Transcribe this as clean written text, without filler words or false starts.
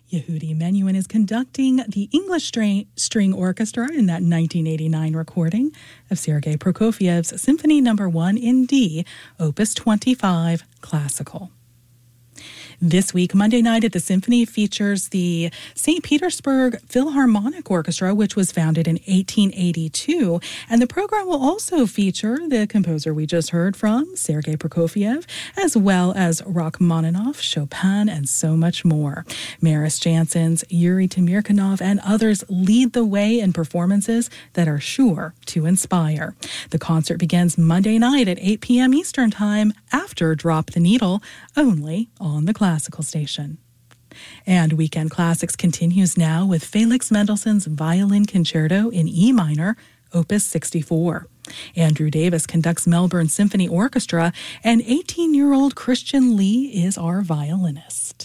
Yehudi Menuhin is conducting the English String Orchestra in that 1989 recording of Sergei Prokofiev's Symphony No. 1 in D, Opus 25, Classical. This week, Monday night at the Symphony features the St. Petersburg Philharmonic Orchestra, which was founded in 1882. And the program will also feature the composer we just heard from, Sergei Prokofiev, as well as Rachmaninoff, Chopin, and so much more. Maris Jansen's Yuri Tamirkanov and others lead the way in performances that are sure to inspire. The concert begins Monday night at 8 p.m. Eastern Time after Drop the Needle, only on the Classical Station. And Weekend Classics continues now with Felix Mendelssohn's Violin Concerto in E minor, Opus 64. Andrew Davis conducts Melbourne Symphony Orchestra, and 18-year-old Christian Lee is our violinist.